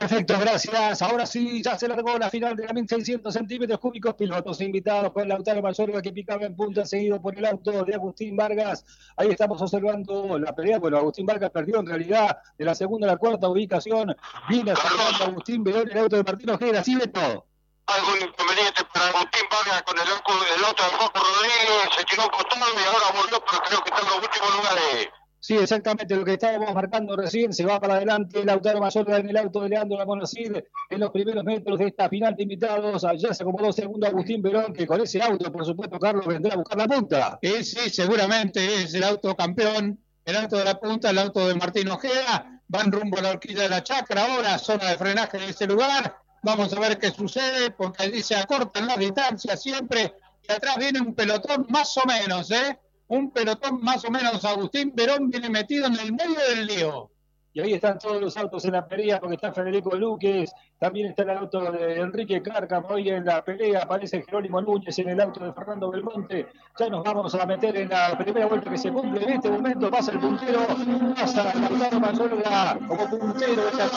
Perfecto, gracias. Ahora sí, ya se largó la final de la 1600 centímetros cúbicos. Pilotos invitados con Lautaro Mayorga, que picaba en punta, seguido por el auto de Agustín Vargas. Ahí estamos observando la pelea. Bueno, Agustín Vargas perdió en realidad de la segunda a la cuarta ubicación. Viene acercando a Agustín Verón, el auto de Martín Ojeda. ¿Sí, Beto? Algún inconveniente para Agustín Vargas con el auto de Rocco Rodríguez, se tiró un costado y ahora volvió, pero creo que está en los últimos lugares. Sí, exactamente lo que estábamos marcando recién. Se va para adelante Lautaro Mayorga en el auto de Leandro Lamonacid en los primeros metros de esta final de invitados. Allá se acomodó segundo Agustín Verón, que con ese auto, por supuesto, Carlos, vendrá a buscar la punta. Sí, seguramente es el auto campeón, el auto de la punta, el auto de Martín Ojeda. Van rumbo a la horquilla de la Chacra, ahora zona de frenaje en ese lugar. Vamos a ver qué sucede, porque allí se acortan las distancias siempre. Y atrás viene un pelotón más o menos, un pelotón más o menos. Agustín Verón viene metido en el medio del lío. Y ahí están todos los autos en la pelea, porque está Federico Luques, también está el auto de Enrique Cárcamo ahí en la pelea, aparece Jerónimo Núñez en el auto de Fernando Belmonte. Ya nos vamos a meter en la primera vuelta que se cumple. En este momento pasa el puntero, pasa Lautaro Mayorga como puntero, está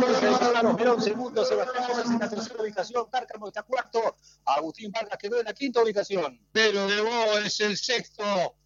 Carlos Verón segundo, Sebastián Gómez en la tercera ubicación, Cárcamo está cuarto, Agustín Vargas quedó en la quinta ubicación. Pero de Bo es el sexto,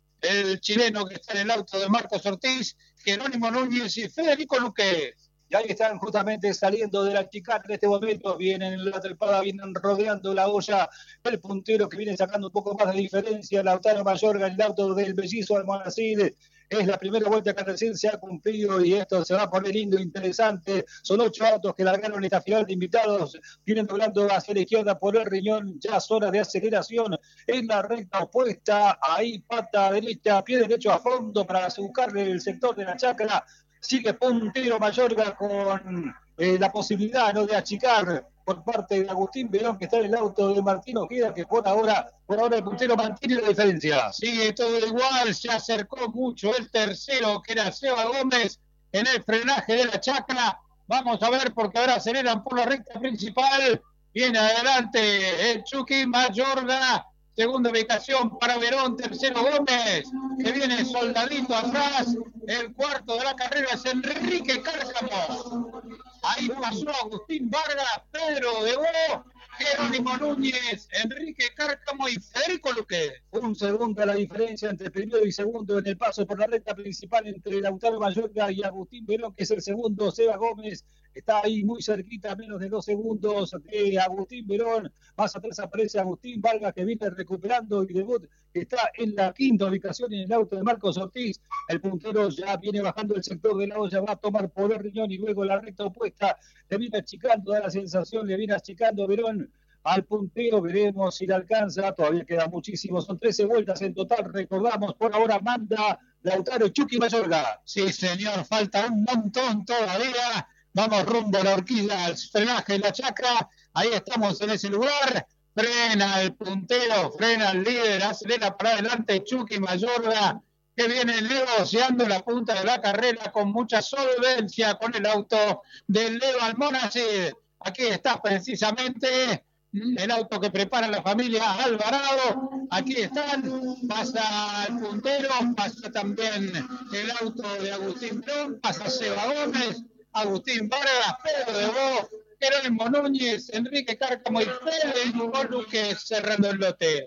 el chileno que está en el auto de Marcos Ortiz, Jerónimo Núñez y Federico Luque. Y ahí están justamente saliendo de la chicana en este momento, vienen en la trepada, vienen rodeando la olla, el puntero que viene sacando un poco más de diferencia, Lautaro Mayorga en el auto del mellizo Almonacid. Es la primera vuelta que recién se ha cumplido y esto se va a poner lindo, interesante. Son 8 autos que largaron esta final de invitados. Vienen doblando hacia la izquierda por el riñón. Ya zona de aceleración en la recta opuesta. Ahí pata derecha, pie derecho a fondo para buscarle el sector de la Chacra. Sigue puntero Mayorga con la posibilidad, ¿no?, de achicar por parte de Agustín Verón, que está en el auto de Martín Ojeda, que por ahora el puntero mantiene la diferencia. Sigue todo igual, se acercó mucho el tercero, que era Seba Gómez, en el frenaje de la Chacra. Vamos a ver, porque ahora aceleran por la recta principal. Viene adelante el Chucky Mayorga, segunda ubicación para Verón, tercero Gómez, que viene soldadito atrás. El cuarto de la carrera es Enrique Cárcamo. Ahí pasó Agustín Vargas, Pedro de Bo, Jerónimo Núñez, Enrique Cárcamo y Federico Luque. Un segundo la diferencia entre primero y segundo en el paso por la recta principal entre Lautaro Mayorga y Agustín Verón, que es el segundo. Seba Gómez está ahí muy cerquita, menos de 2 segundos de Agustín Verón. Más atrás aparece Agustín Vargas, que viene recuperando, y debut, que está en la quinta ubicación en el auto de Marcos Ortiz. El puntero ya viene bajando el sector de la olla, va a tomar por el riñón y luego la recta opuesta. Le viene achicando, da la sensación, le viene achicando Verón al puntero. Veremos si le alcanza, todavía queda muchísimo, son 13 vueltas en total, recordamos. Por ahora manda Lautaro Chucky Mayorga. Sí, señor, falta un montón todavía. Vamos rumbo a la horquilla, al frenaje de la Chacra. Ahí estamos en ese lugar. Frena el puntero, frena el líder, acelera para adelante Chucky Mayorga, que viene negociando la punta de la carrera con mucha solvencia con el auto del Leo Almonacid. Aquí está precisamente el auto que prepara la familia Alvarado. Aquí están, pasa el puntero, pasa también el auto de Agustín Verón, pasa Seba Gómez, Agustín Vargas, Pedro de Bo, Jerónimo Núñez, Enrique Cárcamo y Federico Luque cerrando el lote.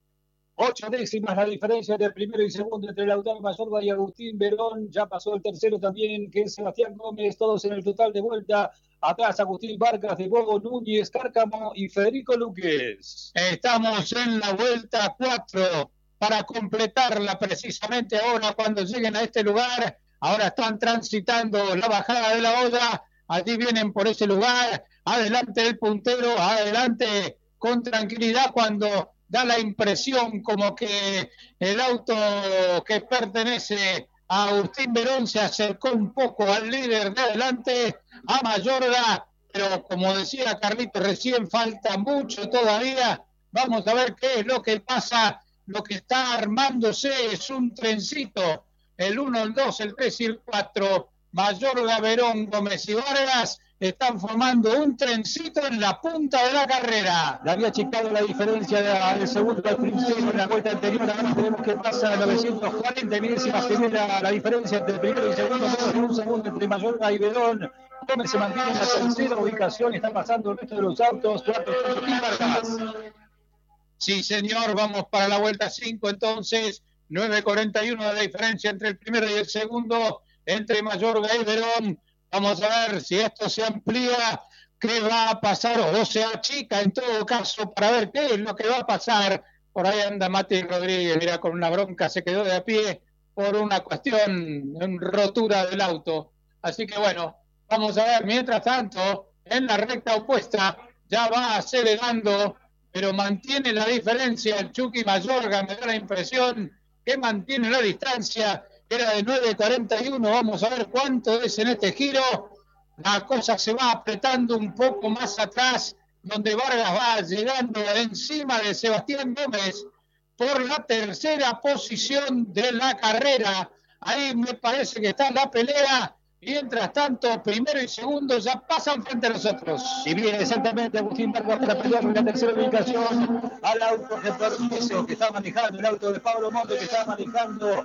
8 décimas la diferencia del primero y segundo entre Lautaro Mayorga y Agustín Verón. Ya pasó el tercero también, que es Sebastián Gómez, todos en el total de vuelta. Atrás Agustín Vargas, de Bobo, Núñez, Cárcamo y Federico Luques. Estamos en la vuelta 4 para completarla precisamente ahora cuando lleguen a este lugar. Ahora están transitando la bajada de la olla. Allí vienen por ese lugar. Adelante el puntero, adelante con tranquilidad cuando da la impresión como que el auto que pertenece a Agustín Verón se acercó un poco al líder de adelante, a Mayorga, pero como decía Carlito recién, falta mucho todavía. Vamos a ver qué es lo que pasa. Lo que está armándose es un trencito, el 1, el 2, el 3 y el 4. Mayorga, Verón, Gómez y Vargas están formando un trencito en la punta de la carrera. Le había achicado la diferencia del segundo al principio en la vuelta anterior. Ahora tenemos que pasa a 940 milésimas. Tiene la diferencia entre el primero y el segundo. Menos de un segundo entre Mayorga y Verón. Gómez se mantiene en la tercera ubicación, está pasando el resto de los autos, cuarto Chucky Vargas. Sí, señor, vamos para la vuelta 5 entonces, 9:41 de la diferencia entre el primero y el segundo, entre Mayorga y Verón. Vamos a ver si esto se amplía, qué va a pasar, o se achica en todo caso, para ver qué es lo que va a pasar. Por ahí anda Mati Rodríguez, mira, con una bronca, se quedó de a pie por una cuestión, rotura del auto. Así que bueno, vamos a ver, mientras tanto, en la recta opuesta, ya va acelerando, pero mantiene la diferencia el Chucky Mayorga, me da la impresión que mantiene la distancia, que era de 9:41, vamos a ver cuánto es en este giro. La cosa se va apretando un poco más atrás, donde Vargas va llegando encima de Sebastián Gómez por la tercera posición de la carrera. Ahí me parece que está la pelea. Mientras tanto, primero y segundo ya pasan frente a nosotros. Y viene exactamente Agustín Vargas para pelear en la tercera ubicación al auto de Permiso que está manejando, el auto de Pablo Monte que está manejando.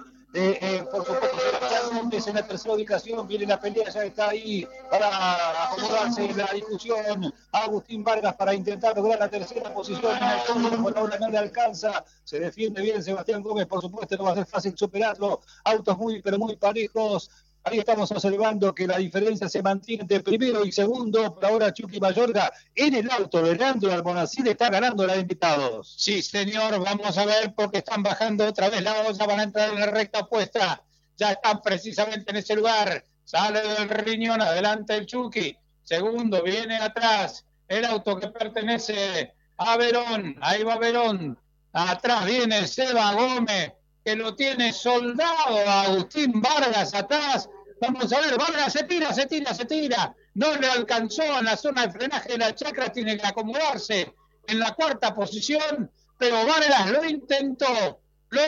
Por supuesto, Sebastián Gómez en la tercera ubicación, viene la pelea, ya está ahí para acomodarse en la discusión. Agustín Vargas para intentar lograr la tercera posición en el fondo, por ahora no le alcanza, se defiende bien Sebastián Gómez, por supuesto no va a ser fácil superarlo, autos muy pero muy parejos. Ahí estamos observando que la diferencia se mantiene entre primero y segundo. Por ahora Chucky Mayorga en el auto de Leandro Almonacid está ganando la de invitados. Sí, señor, vamos a ver porque están bajando otra vez la olla, van a entrar en la recta opuesta. Ya están precisamente en ese lugar. Sale del riñón, adelante el Chucky. Segundo, viene atrás el auto que pertenece a Verón. Ahí va Verón. Atrás viene Seba Gómez, que lo tiene soldado a Agustín Vargas atrás. Vamos a ver, Vargas se tira. No le alcanzó en la zona de frenaje de la chacra, tiene que acomodarse en la cuarta posición, pero Vargas lo intentó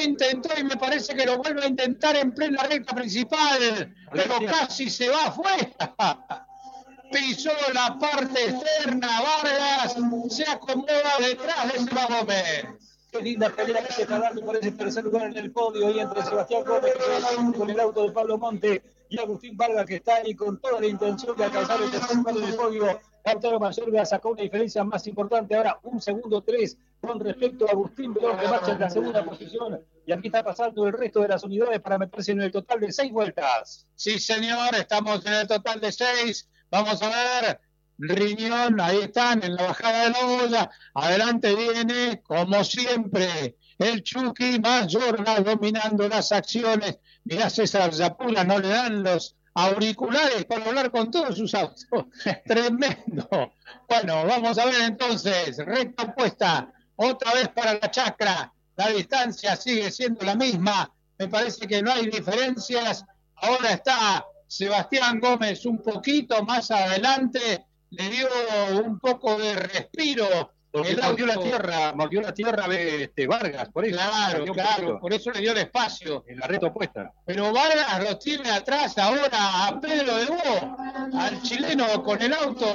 y me parece que lo vuelve a intentar en plena recta principal, pero casi se va afuera. Pisó la parte externa, Vargas se acomoda detrás de Seba Gómez. Qué linda pelea que se está dando por ese tercer lugar en el podio y entre Sebastián Gómez con el auto de Pablo Monte y Agustín Vargas que está ahí con toda la intención de alcanzar el tercer lugar en el podio. Lautaro Mayorga sacó una diferencia más importante, ahora 1 segundo 3 con respecto a Agustín Verón que marcha en la segunda posición y aquí está pasando el resto de las unidades para meterse en el total de 6 vueltas. Sí, señor, estamos en el total de 6. Vamos a ver. Riñón, ahí están en la bajada de la olla, adelante viene como siempre el Chucky Mayorga dominando las acciones. Mirá, César Zapula, no le dan los auriculares para hablar con todos sus autos. Tremendo. Bueno, vamos a ver entonces, recta opuesta, otra vez para la chacra, la distancia sigue siendo la misma, me parece que no hay diferencias. Ahora está Sebastián Gómez un poquito más adelante, le dio un poco de respiro. Porque mordió la tierra Vargas, por eso. Claro, por eso le dio el espacio. En la recta opuesta. Pero Vargas lo tiene atrás ahora a Pedro de Bo, al chileno con el auto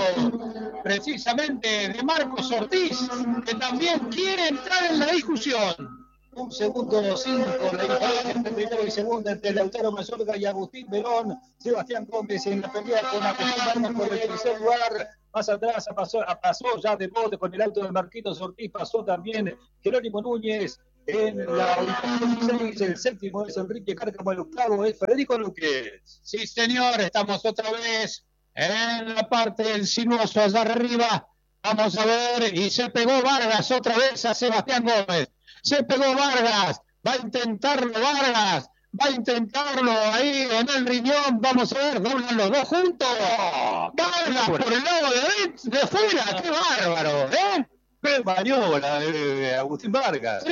precisamente de Marcos Ortiz, que también quiere entrar en la discusión. 1 segundo 5, la diferencia entre primero y segundo entre Lautaro Mayorga y Agustín Verón. Sebastián Gómez en la pelea con Agustín Vargas por el tercer lugar. Más atrás pasó ya de bote con el auto de Marquitos Ortiz, pasó también Jerónimo Núñez. En la ubicación 16, el séptimo es Enrique Cárcamo, el octavo es Federico Luque. Sí, señor, estamos otra vez en la parte del sinuoso allá arriba. Vamos a ver, y se pegó Vargas otra vez a Sebastián Gómez. Se pegó Vargas, va a intentarlo Vargas, va a intentarlo ahí en el riñón. Vamos a ver, doblan los dos juntos. Vargas por el lado de fuera, qué bárbaro, ¿eh? ¡Qué maniobra de Agustín Vargas!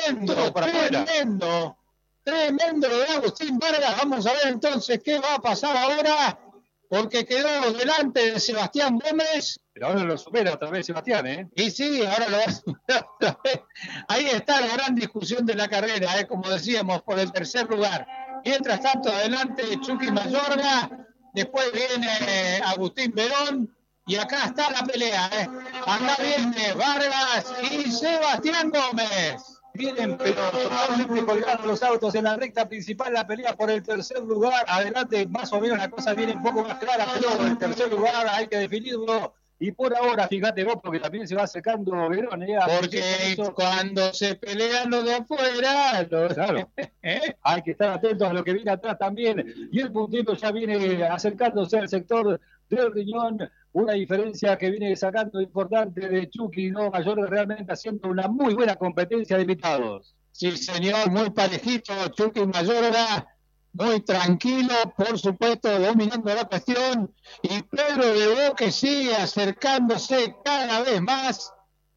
Tremendo de Agustín Vargas. Vamos a ver entonces qué va a pasar ahora, porque quedó delante de Sebastián Gómez. Pero ahora lo supera otra vez Sebastián, ¿eh? Y sí, ahora lo va a superar otra vez. Ahí está la gran discusión de la carrera, como decíamos, por el tercer lugar. Mientras tanto, adelante Chucky Mayorga, después viene Agustín Verón, y acá está la pelea, ¿eh? Acá viene Vargas y Sebastián Gómez. Vienen, pero totalmente colgados los autos en la recta principal, la pelea por el tercer lugar. Adelante, más o menos la cosa viene un poco más clara, pero el tercer lugar hay que definirlo. Y por ahora, fíjate vos, porque también se va acercando Verón. Porque cuando se pelean los de afuera, claro, hay que estar atentos a lo que viene atrás también. Y el puntero ya viene acercándose al sector del Riñón. Una diferencia que viene sacando importante de Chucky, ¿no? Mayor realmente haciendo una muy buena competencia de invitados. Sí, señor, muy parejito, Chucky Mayorga, muy tranquilo, por supuesto, dominando la cuestión. Y Pedro Debo, que sigue acercándose cada vez más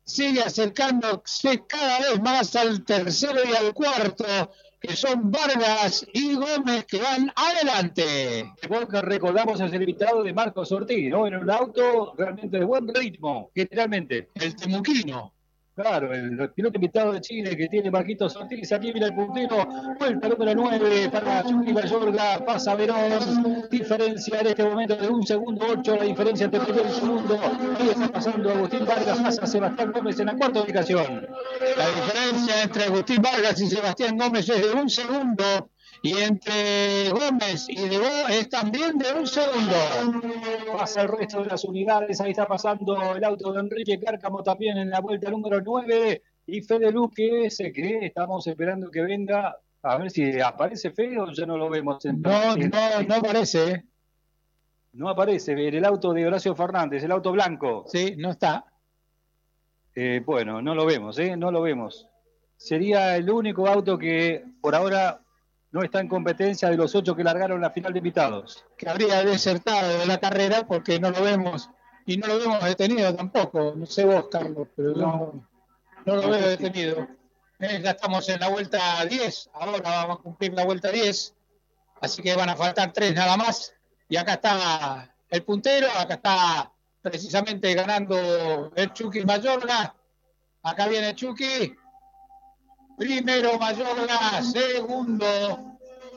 al tercero y al cuarto, que son Vargas y Gómez, que van adelante. Porque recordamos es el invitado de Marcos Ortiz, ¿no? En un auto realmente de buen ritmo, generalmente. El temuquino. Claro, el piloto invitado de Chile que tiene Marquitos Ortiz. Aquí viene el puntero, vuelta número 9 para Chucky Mayorga, pasa Verón, diferencia en este momento de 1 segundo 8, la diferencia entre primero y segundo. Ahí está pasando Agustín Vargas, pasa Sebastián Gómez en la cuarta ubicación. La diferencia entre Agustín Vargas y Sebastián Gómez es de 1 segundo. Y entre Gómez y Debo es también de 1 segundo. Pasa el resto de las unidades. Ahí está pasando el auto de Enrique Cárcamo también en la vuelta número 9. Y Fede Luque, ese que estamos esperando que venga. A ver si aparece Fede o ya no lo vemos. No aparece. No aparece en el auto de Horacio Fernández, el auto blanco. Sí, no está. Bueno, no lo vemos, no lo vemos. Sería el único auto que por ahora no está en competencia de los 8 que largaron la final de invitados. Que habría desertado de la carrera porque no lo vemos. Y no lo vemos detenido tampoco. No sé vos, Carlos, pero no lo veo detenido. Ya estamos en la vuelta 10. Ahora vamos a cumplir la vuelta 10. Así que van a faltar 3 nada más. Y acá está el puntero. Acá está precisamente ganando el Chucky Mayorga. Acá viene Chucky. Primero Mayorga, segundo,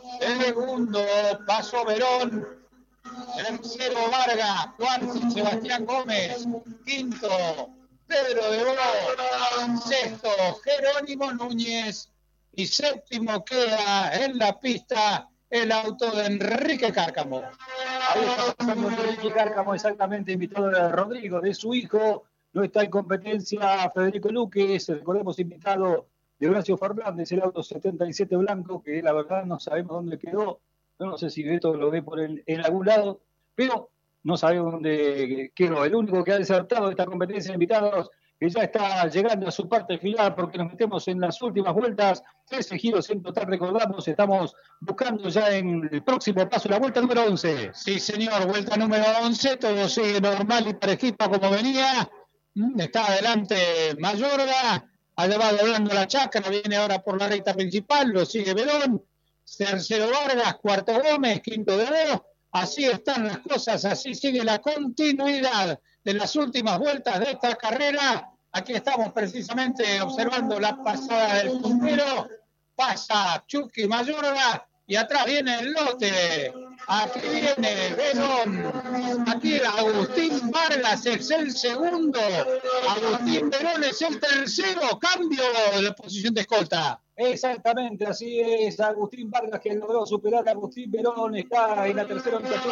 pasó Verón, tercero Vargas, cuarto Sebastián Gómez, quinto Pedro Debo, sexto Jerónimo Núñez y séptimo queda en la pista el auto de Enrique Cárcamo. Ahí está pasando Enrique Cárcamo, exactamente, invitado de Rodrigo, de su hijo. No está en competencia Federico Luque, recordemos invitado de Horacio Fernández, el auto 77 blanco, que la verdad no sabemos dónde quedó. No sé si Beto lo ve en algún lado, pero no sabemos dónde quedó. El único que ha desertado de esta competencia de invitados, que ya está llegando a su parte final, porque nos metemos en las últimas vueltas. 13 giros en total, recordamos, estamos buscando ya en el próximo paso la vuelta número 11. Sí, señor, vuelta número 11, todo sigue normal y parejito como venía. Está adelante Mayorga. Allá va doblando la chacra, viene ahora por la recta principal, lo sigue Verón, tercero Vargas, cuarto Gómez, quinto Debo. Así están las cosas, así sigue la continuidad de las últimas vueltas de esta carrera. Aquí estamos precisamente observando la pasada del puntero. Pasa Chucky Mayorga y atrás viene el lote. Aquí viene Verón. Aquí Agustín Vargas es el segundo. Agustín Verón es el tercero. Cambio de la posición de escolta. Exactamente, así es. Agustín Vargas, que logró superar a Agustín Verón, está en la tercera ubicación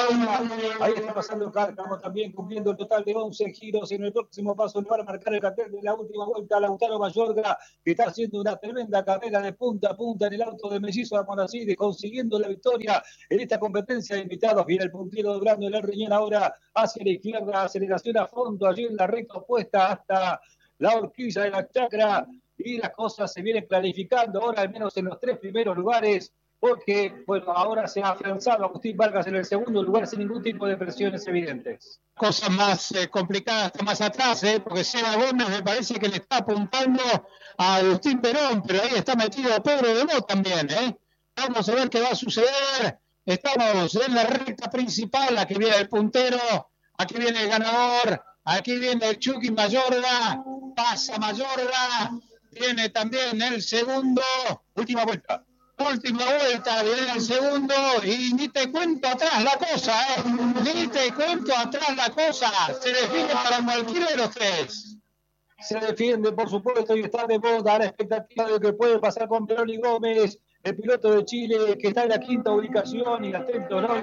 de ahí está pasando Cárcamo también, cumpliendo el total de 11 giros. En el próximo paso le van a marcar el cartel de la última vuelta a Lautaro Mayorga, que está haciendo una tremenda carrera de punta a punta en el auto de Mellizo Almonacid, consiguiendo la victoria en esta competencia de invitados. Viene el puntero doblando el riñón ahora hacia la izquierda, aceleración a fondo, allí en la recta opuesta hasta la horquilla de la chacra. Y las cosas se vienen clarificando ahora, al menos en los 3 primeros lugares, porque, bueno, ahora se ha afianzado Agustín Vargas en el segundo lugar sin ningún tipo de presiones evidentes. Cosas más complicadas más atrás, porque Seba Gómez me parece que le está apuntando a Agustín Verón, pero ahí está metido Pedro Debo también, Vamos a ver qué va a suceder. Estamos en la recta principal, aquí viene el puntero, aquí viene el ganador, aquí viene el Chucky Mayorga, pasa Mayorga. Viene también el segundo. Última vuelta, viene el segundo. Y ni te cuento atrás la cosa, Ni te cuento atrás la cosa. Se define para cualquiera de los 3. se defiende, por supuesto, y está de moda la expectativa de lo que puede pasar con Perón y Gómez, el piloto de Chile, que está en la quinta ubicación, y atento, ¿no?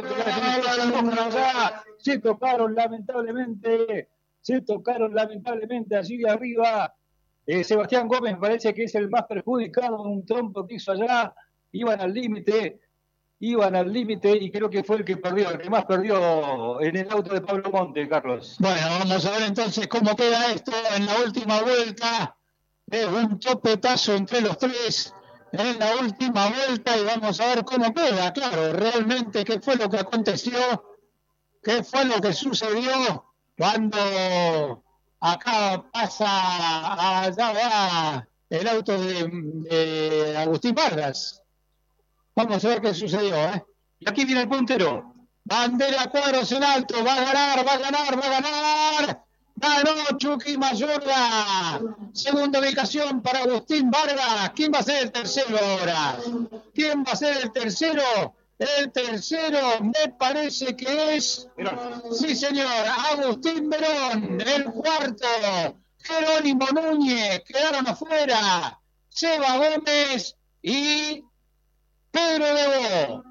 Se tocaron lamentablemente allí de arriba. Sebastián Gómez parece que es el más perjudicado en un trompo que hizo allá. Iban al límite y creo que fue el que más perdió en el auto de Pablo Monte, Carlos. Bueno, vamos a ver entonces cómo queda esto en la última vuelta. Es un topetazo entre los tres en la última vuelta y vamos a ver cómo queda. Claro, realmente qué fue lo que aconteció, qué fue lo que sucedió cuando acá pasa, allá va el auto de Agustín Vargas. Vamos a ver qué sucedió, ¿eh? Y aquí viene el puntero. Bandera Cuadros en alto, va a ganar. Ganó Chucky Mayorga. Segunda ubicación para Agustín Vargas. ¿Quién va a ser el tercero ahora? ¿Quién va a ser el tercero? El tercero me parece que es... Verón. Sí, señor, Agustín Verón. El cuarto, Jerónimo Núñez. Quedaron afuera Seba Gómez y Pedro Debo.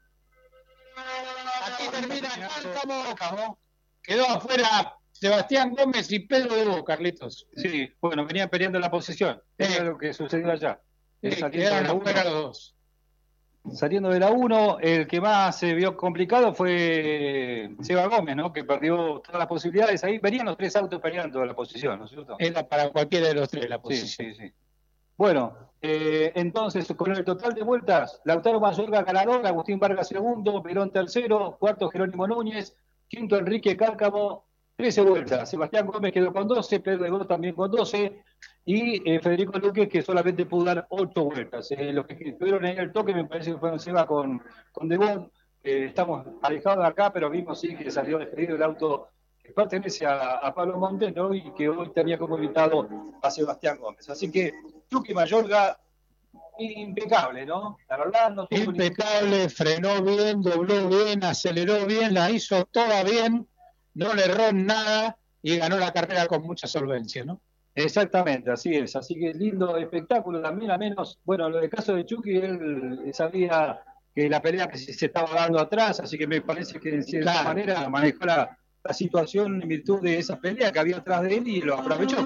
Aquí termina Cálcamo. Quedó afuera Sebastián Gómez y Pedro Debo, Carlitos. Sí, bueno, venían peleando la posición. Es lo que sucedió allá. Quedaron afuera los dos. Saliendo de la 1, el que más se vio complicado fue Seba Gómez, ¿no? Que perdió todas las posibilidades. Ahí venían los tres autos peleando la posición, ¿no es cierto? Era para cualquiera de los tres la posición. Sí. Bueno, entonces, con el total de vueltas, Lautaro Mayorga ganador, Agustín Vargas segundo, Perón tercero, cuarto Jerónimo Núñez, quinto Enrique Cálcamo, 13 vueltas. Sebastián Gómez quedó con 12, Pedro Debo también con 12, y Federico Luque, que solamente pudo dar 8 vueltas. Los que estuvieron en el toque me parece que fueron Seba con Debo. Estamos alejados de acá, pero vimos sí que salió despedido el auto que pertenece a Pablo Montes, ¿no? Y que hoy tenía como invitado a Sebastián Gómez. Así que Chucky Mayorga, impecable, ¿no? La verdad no tuvo impecable, frenó bien, dobló bien, aceleró bien, la hizo toda bien, no le erró en nada y ganó la carrera con mucha solvencia, ¿no? Exactamente, así es. Así que lindo espectáculo también, a menos, bueno, lo del caso de Chucky, él sabía que la pelea que se estaba dando atrás, así que me parece que de cierta manera manejó la situación en virtud de esa pelea que había atrás de él y lo aprovechó.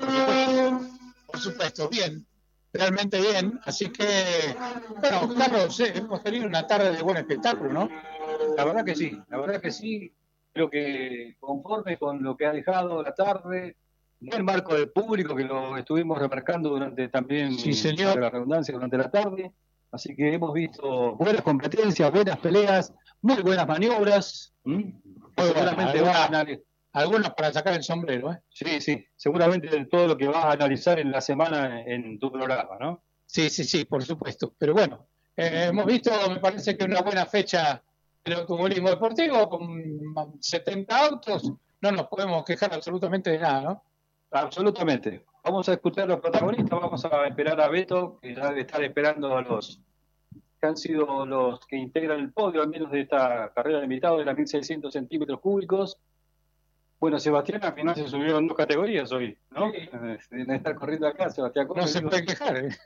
Por supuesto, bien, realmente bien. Así que, bueno, Carlos, hemos tenido una tarde de buen espectáculo, ¿no? La verdad que sí. Creo que conforme con lo que ha dejado la tarde, buen marco del público que lo estuvimos remarcando durante también, sí, señor, la redundancia, durante la tarde. Así que hemos visto buenas competencias, buenas peleas, muy buenas maniobras. Seguramente algunas para sacar el sombrero, ¿eh? Sí, seguramente de todo lo que vas a analizar en la semana en tu programa, ¿no? Sí, por supuesto. Pero bueno, hemos visto, me parece que una buena fecha del automovilismo deportivo, con 70 autos, no nos podemos quejar absolutamente de nada, ¿no? Absolutamente. Vamos a escuchar a los protagonistas, vamos a esperar a Beto, que ya debe estar esperando a los que han sido los que integran el podio, al menos de esta carrera de invitados de las 1.600 centímetros cúbicos. Bueno, Sebastián al final se subieron 2 categorías hoy, ¿no? Sí. En estar corriendo acá, Sebastián. No se puede quejar, ¿eh?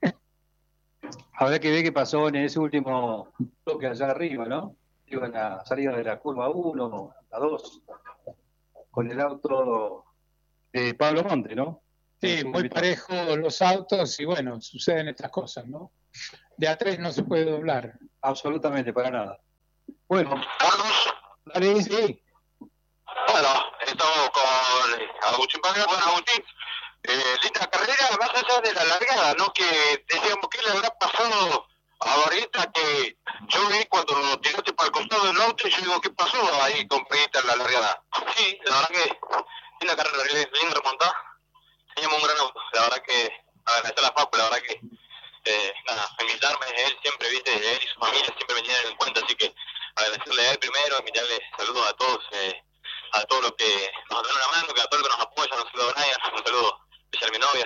Habrá que ver qué pasó en ese último toque allá arriba, ¿no? Digo, en la salida de la curva 1, la 2, con el auto de Pablo Monte, ¿no? Sí, muy parejo los autos y bueno, suceden estas cosas, ¿no? De a 3 no se puede doblar. Absolutamente, para nada. Bueno, Carlos. Dale, sí. Bueno, estamos con Agustín Vargas. Bueno, Agustín, linda carrera, más allá de la largada, ¿no? Que decíamos que le habrá pasado a Barrieta, que yo vi cuando lo tiraste para el costado del auto y yo digo, ¿qué pasó ahí con Barrieta en la largada? Sí, la verdad que linda carrera, linda remontada. Teníamos un gran auto, la verdad que agradecer a la Facu, la verdad que nada, invitarme, él siempre, viste, él y su familia siempre me tienen en cuenta, así que agradecerle a él primero, enviarle saludos a todos los que nos dan una mano, que a todos los que nos apoyan, un saludo a Brian, un saludo especial a mi novia,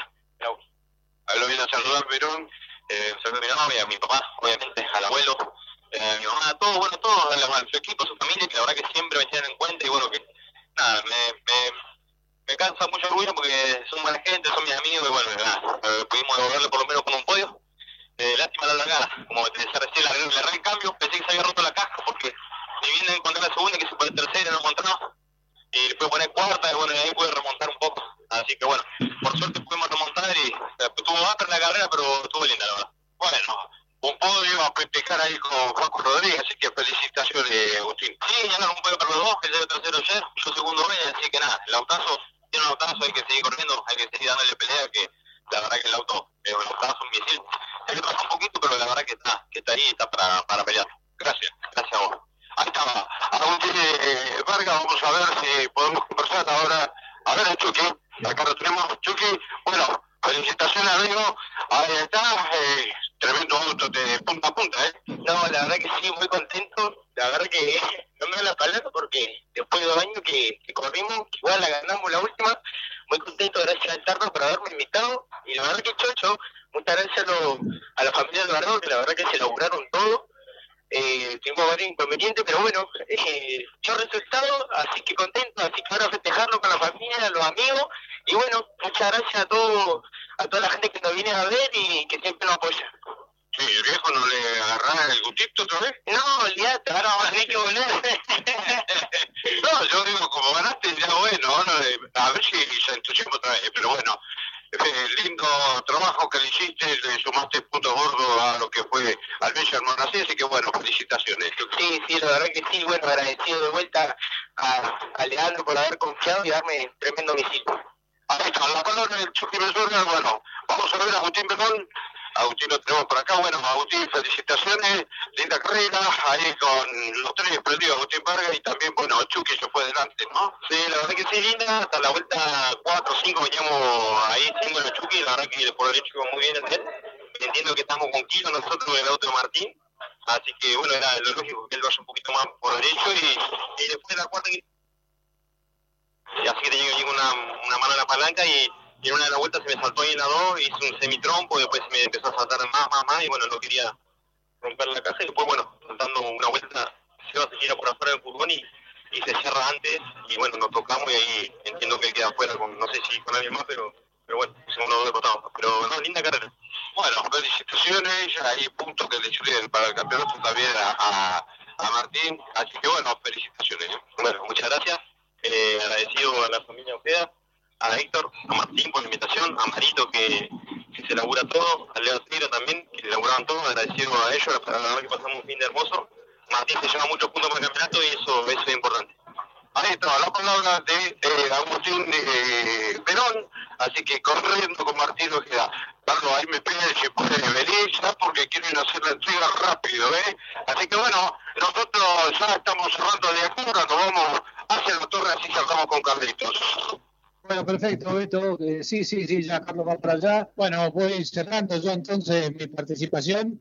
a lo viene a saludar a Perón, un saludo a mi novia, a mi papá, obviamente, al abuelo, a mi mamá, a todos, bueno, todos, a su equipo, a su familia, que la verdad que siempre me tienen en cuenta y bueno, que nada, me causa mucho orgullo porque son buena gente, son mis amigos y bueno, pudimos devolverle por lo menos con un podio. Lástima la largada, como te decía recién, le erré el cambio, pensé que se había roto la caja porque ni bien encontré la segunda, que se pone tercera, no encontró, y le pude poner cuarta y bueno, de ahí pude remontar un poco, así que bueno, por suerte pudimos remontar y tuvo baja la carrera, pero estuvo linda la verdad. Bueno, un podio a festejar ahí con Juanjo Rodríguez, así que felicitaciones, Agustín. Sí, ganaron un podio para los dos, que llega tercero ayer, yo segundo B, así que nada, el autazo, tiene un autazo, hay que seguir corriendo, hay que seguir dándole pelea, que la verdad que el auto es un autazo, un misil, se le pasa un poquito, pero la verdad que está ahí, está para pelear. Gracias a vos. Ahí estaba, Agustín Vargas, vamos a ver si podemos conversar ahora. A ver, Chucky, acá lo tenemos, Chucky, bueno, felicitaciones amigo, ahí está, tremendo auto de punta a punta, No, la verdad que sí, muy contento, la verdad que no me da la palabra porque después de 2 años que corrimos, que igual la ganamos la última, muy contento, gracias al Tarno por haberme invitado, y la verdad que chocho, muchas gracias a la familia del Alvarado, que la verdad que se laburaron todo. Tengo varios inconvenientes, pero bueno, yo resultado, así que contento, así que ahora festejarlo con la familia, los amigos, y bueno, muchas gracias a toda la gente que nos viene a ver y que siempre nos apoya. Sí, el viejo no le agarrá el gustito otra vez. No, olvídate, ahora vamos a tener que volver. No, yo digo, como ganaste, ya bueno, a ver si se entusiasma otra vez, pero bueno. Lindo trabajo que le hiciste, le sumaste puntos gordos a lo que fue al Bella Almonacid, así que bueno, felicitaciones. Sí, la verdad que sí, bueno, agradecido de vuelta a Leandro por haber confiado y darme tremendo misil. Ahí está, la palabra del Chucky Mesura, bueno, vamos a ver a Agustín Perón. Agustín lo tenemos por acá, bueno, Agustín, felicitaciones, linda carrera, ahí con los 3 prendidos, Agustín Vargas y también, bueno, Chucky se fue delante, ¿no? Sí, la verdad que sí, linda, hasta la vuelta 4 o 5 veníamos ahí siendo el Chucky, la verdad que por derecho iba muy bien en él, entiendo que estamos con Kilo nosotros en el auto de Martín, así que bueno, era lo lógico que él vaya un poquito más por derecho y después de la cuarta, y así que tenía una mano en la palanca y en una de las vueltas se me saltó ahí en la 2, hice un semitrompo, después se me empezó a saltar más, y bueno, no quería romper la caja, y después bueno, dando una vuelta, se gira por afuera del furgón y se cierra antes, y bueno, nos tocamos y ahí entiendo que él queda afuera, no sé si con alguien más, pero bueno, hicimos unos 2 cotados, pero no, linda carrera. Bueno, felicitaciones, hay puntos que le sirven para el campeonato también a Martín, así que bueno, felicitaciones. Bueno, muchas gracias, agradecido a la familia Ojeda, a Héctor, a Martín por la invitación, a Marito que se labura todo, a Leo Tiro también, que laburaban todo, agradecido a ellos, la verdad que pasamos un fin de hermoso. Martín se lleva muchos puntos para el campeonato y eso es importante. Ahí está, la palabra de Agustín Perón, así que corriendo con Martín Ojeda. Carlos, ahí me pide que puede venir ya porque quieren hacer la entrega rápido, Así que bueno, nosotros ya estamos cerrando de acuerdo, nos vamos hacia la torre, así salgamos con Carlitos. Bueno, perfecto, Beto. Sí, ya Carlos va para allá. Bueno, voy cerrando yo entonces mi participación.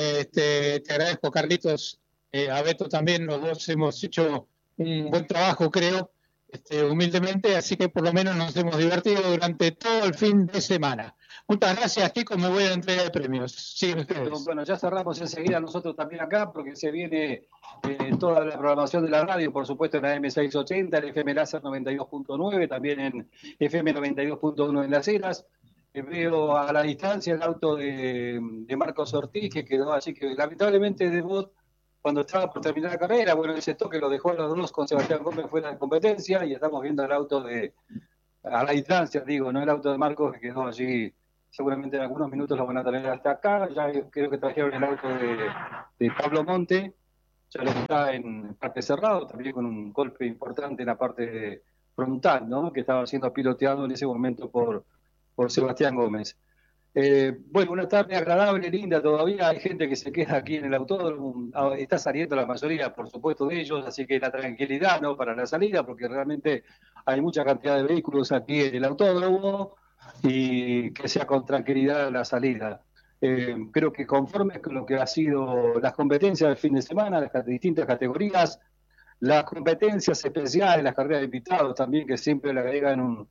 Te agradezco, Carlitos, a Beto también. Los dos hemos hecho un buen trabajo, creo, humildemente, así que por lo menos nos hemos divertido durante todo el fin de semana. Muchas gracias, chicos. Me voy a la entrega de premios. Siguen ustedes. Bueno, ya cerramos enseguida nosotros también acá, porque se viene toda la programación de la radio, por supuesto en la M680, en FM Láser 92.9, también en FM 92.1 en Las Heras. Veo a la distancia el auto de Marcos Ortiz, que quedó así, que lamentablemente debut cuando estaba por terminar la carrera. Bueno, ese toque lo dejó a los dos con Sebastián Gómez fuera de competencia, y estamos viendo el auto a la distancia, digo, no el auto de Marcos, que quedó allí. Seguramente en algunos minutos lo van a tener hasta acá. Ya creo que trajeron el auto de Pablo Monte, ya lo está en parte cerrado, también con un golpe importante en la parte frontal, ¿no? Que estaba siendo piloteado en ese momento por Sebastián Gómez. Bueno, una tarde agradable, linda todavía. Hay gente que se queda aquí en el autódromo, está saliendo la mayoría, por supuesto, de ellos, así que la tranquilidad, ¿no?, para la salida, porque realmente hay mucha cantidad de vehículos aquí en el autódromo, y que sea con tranquilidad la salida. Creo que conforme con lo que ha sido las competencias del fin de semana, las distintas categorías, las competencias especiales, las carreras de invitados también, que siempre le agregan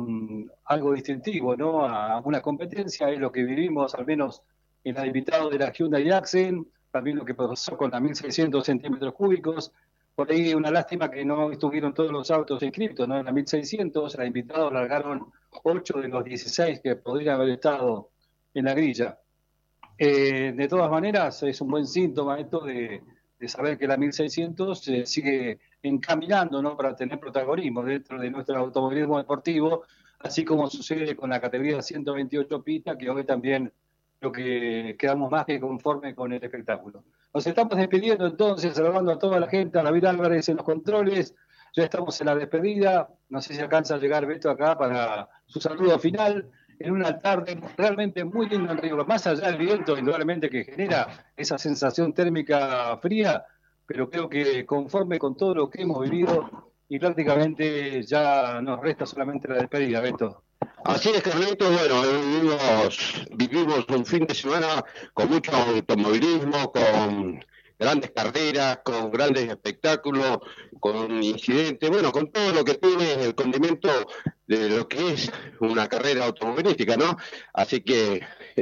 algo distintivo, ¿no?, a una competencia, es lo que vivimos, al menos en la de invitados de la Hyundai Accent, también lo que pasó con la 1600 centímetros cúbicos, Por ahí una lástima que no estuvieron todos los autos inscritos, ¿no? En la 1600, los invitados largaron 8 de los 16 que podrían haber estado en la grilla. De todas maneras, es un buen síntoma esto de saber que la 1600 sigue encaminando, ¿no?, para tener protagonismo dentro de nuestro automovilismo deportivo, así como sucede con la categoría 128 pistas, que hoy también lo que quedamos más que conforme con el espectáculo. Nos estamos despidiendo entonces, saludando a toda la gente, a David Álvarez en los controles. Ya estamos en la despedida. No sé si alcanza a llegar Beto acá para su saludo final, en una tarde realmente muy linda en Río. Más allá del viento, indudablemente, que genera esa sensación térmica fría, pero creo que conforme con todo lo que hemos vivido, y prácticamente ya nos resta solamente la despedida, Beto. Así es, Carlitos. Bueno, vivimos un fin de semana con mucho automovilismo, con grandes carreras, con grandes espectáculos, con incidentes, bueno, con todo lo que tiene el condimento de lo que es una carrera automovilística, ¿no? Así que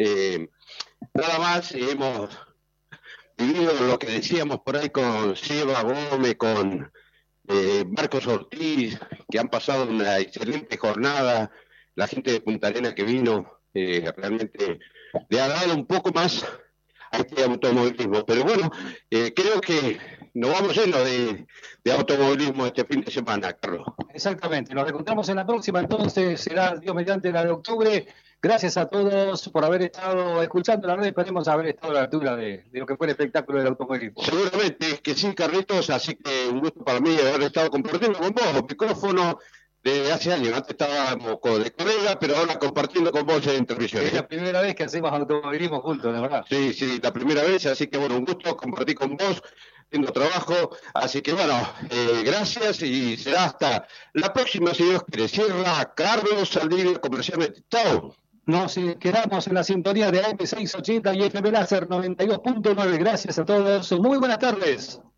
nada más, hemos vivido lo que decíamos por ahí con Seba Gómez, con Marcos Ortiz, que han pasado una excelente jornada. La gente de Punta Arenas que vino realmente le ha dado un poco más a este automovilismo. Pero bueno, creo que nos vamos llenos de automovilismo este fin de semana, Carlos. Exactamente, nos reencontramos en la próxima, entonces será Dios mediante la de octubre. Gracias a todos por haber estado escuchando la red, esperemos haber estado a la altura de lo que fue el espectáculo del automovilismo. Seguramente que sí, Carlitos, así que un gusto para mí haber estado compartiendo con vos micrófono de hace años. Antes estábamos de colega, pero ahora compartiendo con vos en televisión. Es la primera vez que hacemos automovilismo juntos, de verdad. Sí, la primera vez, así que bueno, un gusto compartir con vos, haciendo trabajo, así que bueno, gracias y será hasta la próxima, si Dios quiere. Cierra Carlos Saldivia comercialmente. Chao. Nos quedamos en la sintonía de AM680 y FM Láser 92.9. Gracias a todos. Muy buenas tardes.